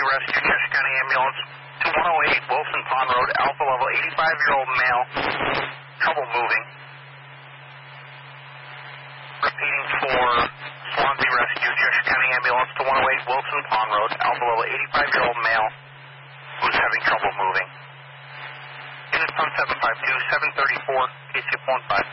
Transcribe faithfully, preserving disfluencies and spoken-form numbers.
Swansea Rescue, Cheshire County Ambulance to one oh eight Wilson Pond Road, Alpha Level, eighty-five-year-old male, trouble moving. Repeating for Swansea Rescue, Cheshire County Ambulance to one oh eight Wilson Pond Road, Alpha Level, eighty-five-year-old male who's having trouble moving. Unit Pond seven five two, seven thirty-four, K C one five.